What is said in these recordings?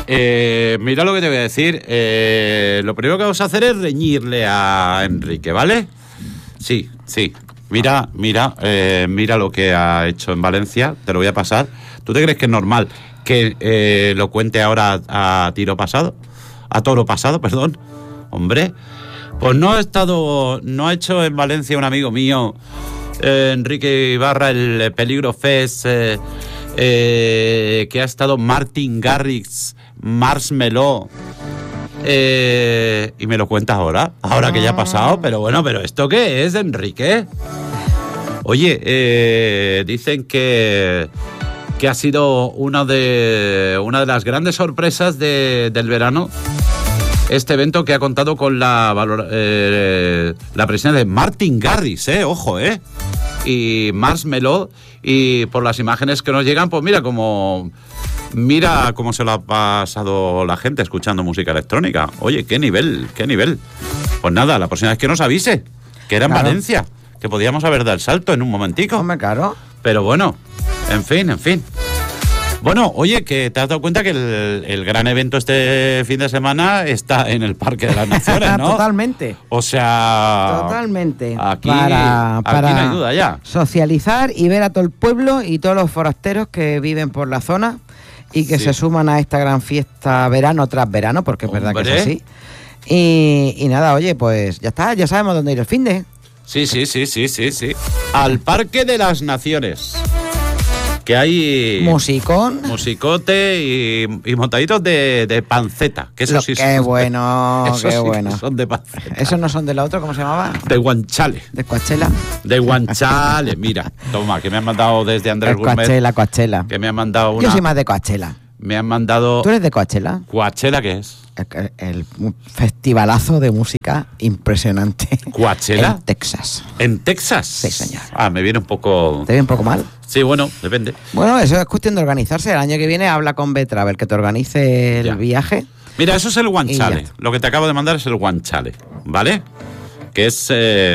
Mira lo que te voy a decir. Lo primero que vamos a hacer es reñirle a Enrique, ¿vale? Sí. Mira lo que ha hecho en Valencia. Te lo voy a pasar. ¿Tú te crees que es normal que lo cuente ahora a toro pasado? Perdón. Hombre, pues no ha hecho en Valencia un amigo mío, Enrique Ibarra, el Peligro Fest, que ha estado Martin Garrix, Marshmello, y me lo cuentas ahora que ya ha pasado. Pero bueno, ¿pero esto qué es, Enrique? Oye, dicen que ha sido una de las grandes sorpresas del verano, este evento que ha contado con la presencia de Martin Garrix, ojo, y Marshmello, y por las imágenes que nos llegan, pues mira cómo se lo ha pasado la gente escuchando música electrónica. Oye, qué nivel. Pues nada, la próxima vez que nos avise, que era en Valencia, que podíamos haber dado el salto en un momentico. Hombre, claro. Pero bueno, en fin. Bueno, oye, que te has dado cuenta que el gran evento este fin de semana está en el Parque de las Naciones, ¿no? Totalmente. O sea... Totalmente. Aquí no hay duda ya. Socializar y ver a todo el pueblo y todos los forasteros que viven por la zona y que se suman a esta gran fiesta verano tras verano, porque es verdad que es así. Y nada, oye, pues ya está, ya sabemos dónde ir el finde. Sí. Al Parque de las Naciones. Que hay... musicote y montaditos de panceta. Que eso sí qué bueno, qué bueno. Son de panceta. ¿Esos no son de la otra? ¿Cómo se llamaba? De guanchale. ¿De Coachella? De guanchale. Mira, toma, que me han mandado desde Andrés Gourmet. Coachella. Que me han mandado una... Yo soy más de Coachella. Me han mandado... ¿Tú eres de Coachella? ¿Coachella qué es? El festivalazo de música impresionante. ¿Coachella? En Texas. ¿En Texas? Sí, señor. Me viene un poco... ¿Te viene un poco mal? Sí, bueno, depende. Bueno, eso es cuestión de organizarse. El año que viene habla con B-Travel, que te organice el viaje. Mira, eso es el guanchale. Lo que te acabo de mandar es el guanchale, ¿vale? Que es...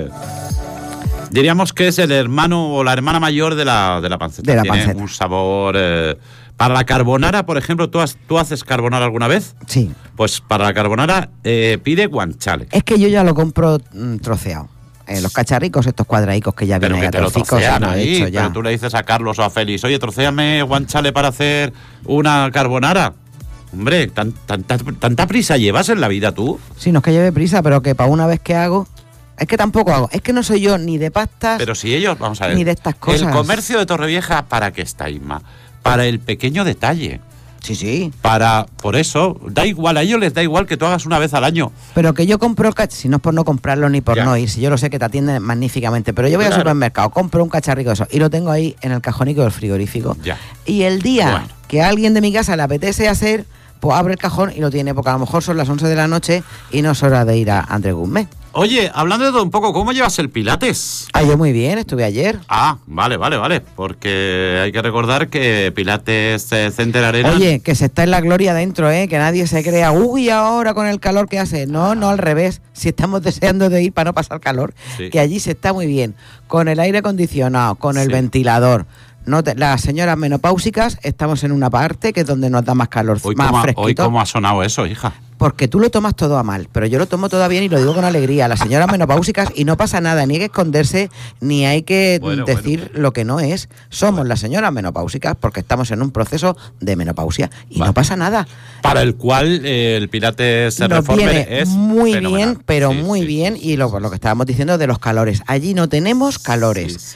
diríamos que es el hermano o la hermana mayor de la panceta. Tiene un sabor... para la carbonara, por ejemplo, ¿tú haces carbonara alguna vez? Sí. Pues para la carbonara pide guanchale. Es que yo ya lo compro troceado. Los cacharricos, estos cuadradicos que ya vienen a trocicos, ya lo he hecho ya. Pero tú le dices a Carlos o a Félix, oye, trocéame guanchale para hacer una carbonara. Hombre, ¿tanta prisa llevas en la vida tú? Sí, no es que lleve prisa, pero que para una vez que hago... Es que tampoco hago. Es que no soy yo ni de pastas... Pero si ellos, vamos a ver... Ni de estas cosas. El comercio de Torrevieja, ¿para qué está, Isma? Para el pequeño detalle. Sí. Por eso, da igual, a ellos les da igual que tú hagas una vez al año. Pero que yo compro, si no es por no comprarlo ni por no ir, si yo lo sé que te atienden magníficamente, pero yo voy al supermercado, compro un cacharrico de eso y lo tengo ahí en el cajonico del frigorífico. Ya. Y el día que a alguien de mi casa le apetece hacer, pues abre el cajón y lo tiene, porque a lo mejor son las 11 de la noche y no es hora de ir a Andrés Gourmet. Oye, hablando de todo un poco, ¿cómo llevas el Pilates? Yo muy bien, estuve ayer. Vale, porque hay que recordar que Pilates Center Arena... Oye, que se está en la gloria dentro, que nadie se crea, uy, ahora con el calor que hace. No, al revés, si estamos deseando de ir para no pasar calor, que allí se está muy bien, con el aire acondicionado, con el ventilador. Las señoras menopáusicas estamos en una parte que es donde nos da más calor, más fresquito. Hoy, ¿cómo ha sonado eso, hija? Porque tú lo tomas todo a mal, pero yo lo tomo todo a bien y lo digo con alegría. Las señoras menopáusicas, y no pasa nada, ni hay que esconderse, ni hay que decir lo que no es. Somos las señoras menopáusicas porque estamos en un proceso de menopausia y no pasa nada. Para el cual el Pilates Reformer es muy fenomenal. Bien, pero muy bien. Y lo que estábamos diciendo de los calores. Allí no tenemos calores.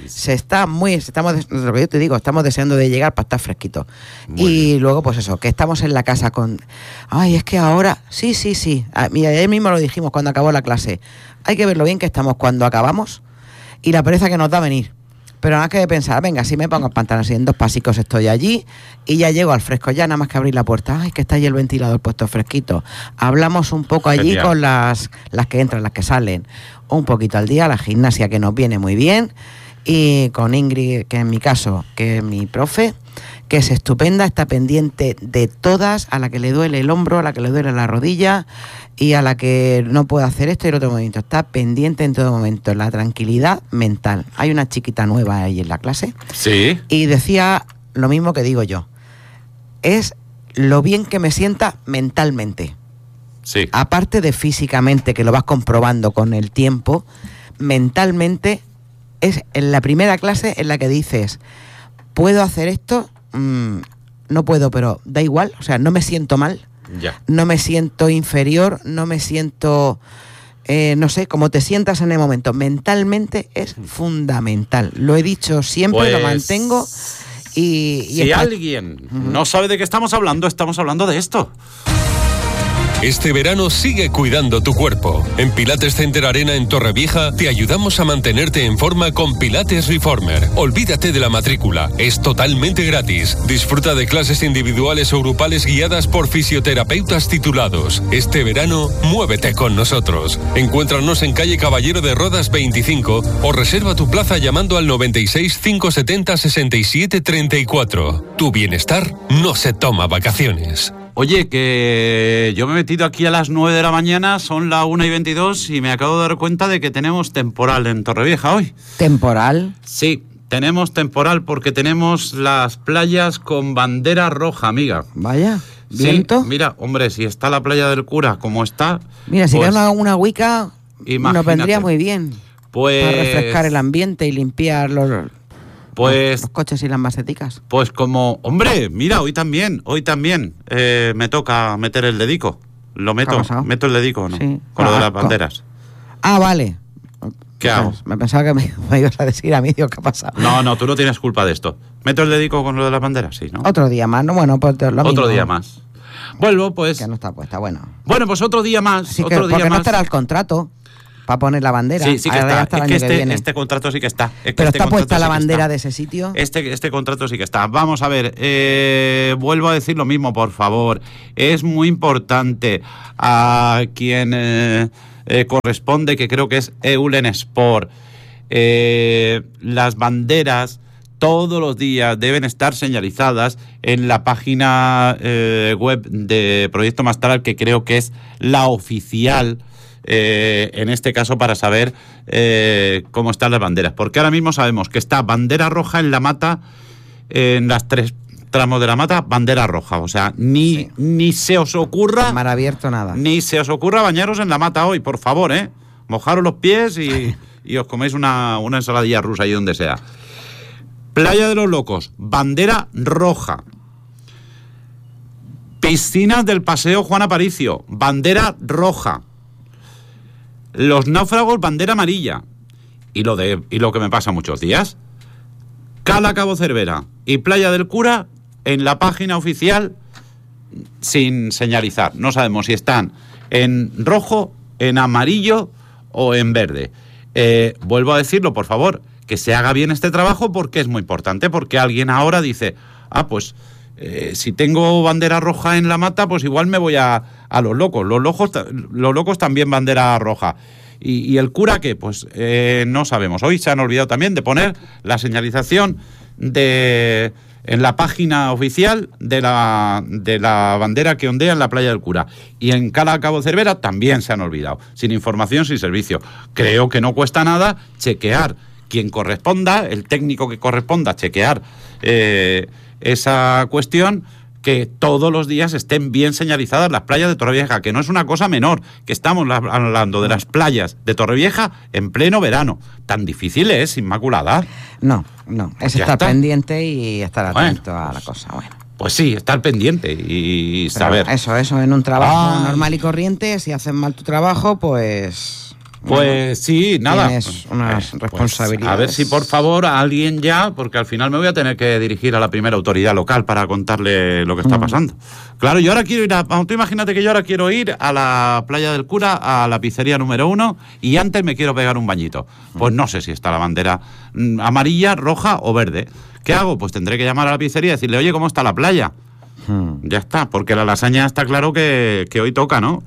Lo que yo te digo, estamos deseando de llegar para estar fresquito. Y luego, pues eso, que estamos en la casa con... es que ahora... Sí. Mira, ayer mismo lo dijimos cuando acabó la clase. Hay que ver lo bien que estamos cuando acabamos y la pereza que nos da venir. Pero nada que pensar, venga, si me pongo el pantalón así en 2 pasicos estoy allí y ya llego al fresco, ya nada más que abrir la puerta. Que está ahí el ventilador puesto fresquito. Hablamos un poco allí con las que entran, las que salen. Un poquito al día, la gimnasia que nos viene muy bien. Y con Ingrid, que en mi caso, que es mi profe, que es estupenda, está pendiente de todas, a la que le duele el hombro, a la que le duele la rodilla y a la que no puede hacer esto y el otro movimiento. Está pendiente en todo momento, la tranquilidad mental. Hay una chiquita nueva ahí en la clase. Sí. Y decía lo mismo que digo yo. Es lo bien que me sienta mentalmente. Sí. Aparte de físicamente, que lo vas comprobando con el tiempo, mentalmente es en la primera clase en la que dices, ¿puedo hacer esto? No puedo, pero da igual, o sea, no me siento mal, no me siento inferior, no me siento... no sé, cómo te sientas en el momento. Mentalmente es fundamental. Lo he dicho siempre, pues, lo mantengo. Y si alguien no sabe de qué estamos hablando de esto. Este verano sigue cuidando tu cuerpo. En Pilates Center Arena en Torrevieja te ayudamos a mantenerte en forma con Pilates Reformer. Olvídate de la matrícula, es totalmente gratis. Disfruta de clases individuales o grupales guiadas por fisioterapeutas titulados. Este verano, muévete con nosotros. Encuéntranos en calle Caballero de Rodas 25 o reserva tu plaza llamando al 96 570 67 34. Tu bienestar no se toma vacaciones. Oye, que yo me he metido aquí a las 9 de la mañana, son las 1:22 y me acabo de dar cuenta de que tenemos temporal en Torrevieja hoy. ¿Temporal? Sí, tenemos temporal porque tenemos las playas con bandera roja, amiga. Vaya, ¿viento? Sí, mira, hombre, si está la playa del Cura como está... Mira, si pues, cae una huica, nos vendría muy bien. Pues... Para refrescar el ambiente y limpiar los coches y las maceticas. Pues como, hombre, mira, hoy también me toca meter el dedico. Lo meto el dedico, ¿no? Sí. Con lo de las banderas. Ah, vale. ¿Qué hago? Me pensaba que me ibas a decir a mí, Dios, ¿qué ha pasado? No, tú no tienes culpa de esto. ¿Meto el dedico con lo de las banderas? Sí, ¿no? Otro día más, ¿no? Bueno, pues lo mismo. Otro día más. Vuelvo, pues... Que no está puesta, bueno. Bueno, pues otro día más. Así otro que, día porque más. no estará el contrato para poner la bandera. Sí que está. Es que viene. este contrato sí que está. Pero está puesta la bandera de ese sitio. Este contrato sí que está. Vamos a ver, vuelvo a decir lo mismo, por favor. Es muy importante a quien corresponde, que creo que es Eulen Sport. Las banderas todos los días deben estar señalizadas en la página web de Proyecto Mastral, que creo que es la oficial. En este caso, para saber cómo están las banderas, porque ahora mismo sabemos que está bandera roja en la mata, en las 3 tramos de la mata, bandera roja, o sea, ni se os ocurra mar abierto, nada, ni se os ocurra bañaros en la mata hoy, por favor, mojaros los pies y os coméis una ensaladilla rusa ahí donde sea. Playa de los Locos, bandera roja. Piscinas del Paseo Juan Aparicio, bandera roja. Los Náufragos, bandera amarilla. Y lo que me pasa muchos días, Cala Cabo Cervera y Playa del Cura en la página oficial sin señalizar. No sabemos si están en rojo, en amarillo o en verde. Vuelvo a decirlo, por favor, que se haga bien este trabajo, porque es muy importante, porque alguien ahora dice, pues si tengo bandera roja en la mata, pues igual me voy a los locos. Los locos también bandera roja. ¿Y el Cura qué? Pues no sabemos. Hoy se han olvidado también de poner la señalización en la página oficial de la bandera que ondea en la playa del Cura. Y en Cala Cabo Cervera también se han olvidado. Sin información, sin servicio. Creo que no cuesta nada chequear quien corresponda, el técnico que corresponda, chequear esa cuestión, que todos los días estén bien señalizadas las playas de Torrevieja, que no es una cosa menor, que estamos hablando de las playas de Torrevieja en pleno verano. ¿Tan difícil es, Inmaculada? No, es estar pendiente y estar atento a la cosa, Pues sí, estar pendiente y saber. Eso, en un trabajo normal y corriente, si haces mal tu trabajo, pues sí, nada. Tienes unas responsabilidades. A ver si, por favor, a alguien ya, porque al final me voy a tener que dirigir a la primera autoridad local para contarle lo que está pasando. Claro, yo ahora quiero ir tú imagínate que yo ahora quiero ir a la playa del Cura, a la pizzería número 1, y antes me quiero pegar un bañito. Pues no sé si está la bandera amarilla, roja o verde. ¿Qué hago? Pues tendré que llamar a la pizzería y decirle, oye, ¿cómo está la playa? Ya está, porque la lasaña está claro que hoy toca, ¿no?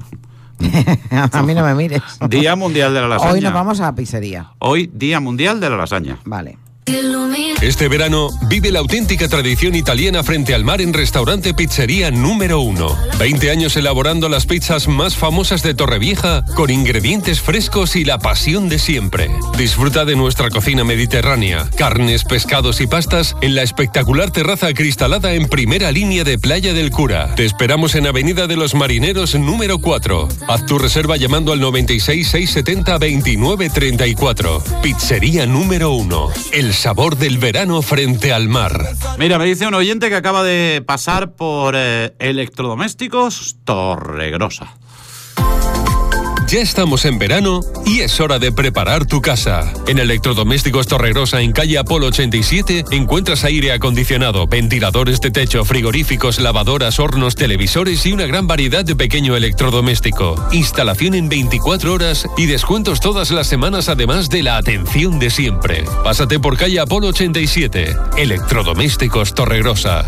A mí no me mires. Día Mundial de la Lasaña. Hoy nos vamos a la pizzería. Hoy, Día Mundial de la Lasaña. Vale. Este verano vive la auténtica tradición italiana frente al mar en Restaurante Pizzería número 1. 20 años elaborando las pizzas más famosas de Torrevieja con ingredientes frescos y la pasión de siempre. Disfruta de nuestra cocina mediterránea, carnes, pescados y pastas en la espectacular terraza acristalada en primera línea de Playa del Cura. Te esperamos en Avenida de los Marineros número 4. Haz tu reserva llamando al 96 670 2934. Pizzería número 1. El sabor del verano frente al mar. Mira, me dice un oyente que acaba de pasar por Electrodomésticos Torregrosa. Ya estamos en verano y es hora de preparar tu casa. En Electrodomésticos Torregrosa, en calle Apolo 87, encuentras aire acondicionado, ventiladores de techo, frigoríficos, lavadoras, hornos, televisores y una gran variedad de pequeño electrodoméstico. Instalación en 24 horas y descuentos todas las semanas, además de la atención de siempre. Pásate por calle Apolo 87. Electrodomésticos Torregrosa.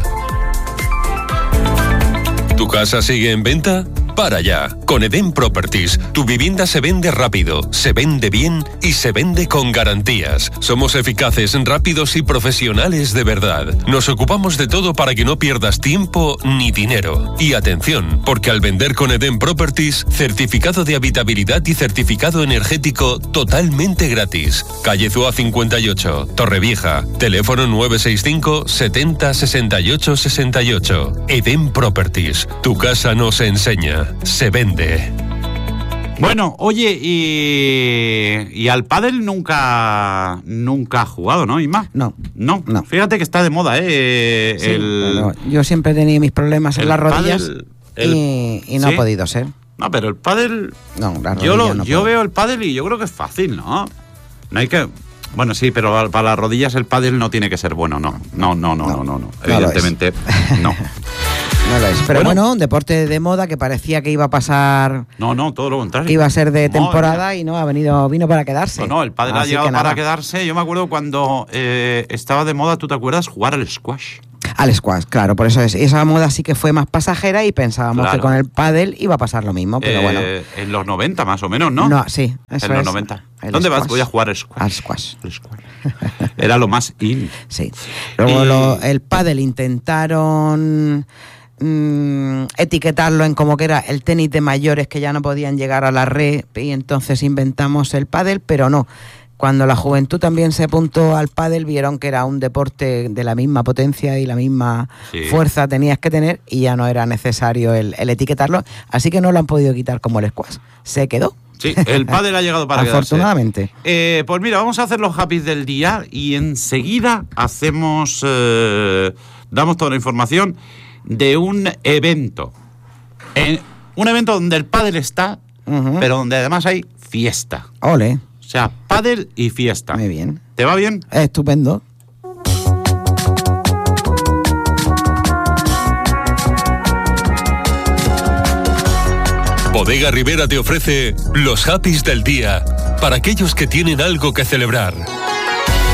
¿Tu casa sigue en venta? Para ya. Con Edén Properties, tu vivienda se vende rápido, se vende bien y se vende con garantías. Somos eficaces, rápidos y profesionales de verdad. Nos ocupamos de todo para que no pierdas tiempo ni dinero. Y atención, porque al vender con Edén Properties, certificado de habitabilidad y certificado energético totalmente gratis. Calle Zúa 58, Torrevieja. Teléfono 965 70 68 68. Edén Properties. Tu casa nos enseña. Se vende. Bueno, oye, y al pádel nunca ha jugado, ¿no, Inma? No. Fíjate que está de moda, Sí, yo siempre he tenido mis problemas en las rodillas y no ha podido ser. No, pero el pádel... No, las rodillas yo veo el pádel y yo creo que es fácil, ¿no? No hay que... Bueno, sí, pero para las rodillas el pádel no tiene que ser bueno, no. Evidentemente, no. No lo es. Pero bueno, un deporte de moda que parecía que iba a pasar... No, todo lo contrario. Que iba a ser de temporada y no, vino para quedarse. No, el pádel ha llegado para quedarse. Yo me acuerdo cuando estaba de moda, ¿tú te acuerdas? Jugar al squash. Al squash, claro, por eso es. Esa moda sí que fue más pasajera y pensábamos que con el pádel iba a pasar lo mismo, pero bueno. En los 90 más o menos, ¿no? No, sí. Eso en los 90. ¿Dónde vas? Voy a jugar al squash. Al squash. Era lo más in. Sí. Luego el pádel intentaron... etiquetarlo en como que era el tenis de mayores que ya no podían llegar a la red y entonces inventamos el pádel, pero no. Cuando la juventud también se apuntó al pádel, vieron que era un deporte de la misma potencia y la misma fuerza tenías que tener y ya no era necesario el etiquetarlo, así que no lo han podido quitar como el squash. Se quedó. Sí, el pádel ha llegado para quedarse. Afortunadamente. Pues mira, vamos a hacer los happys del día y enseguida damos toda la información de un evento. Un evento donde el pádel está, pero donde además hay fiesta. Ole. O sea, pádel y fiesta. Muy bien. ¿Te va bien? Estupendo. Bodega Rivera te ofrece los happys del día para aquellos que tienen algo que celebrar.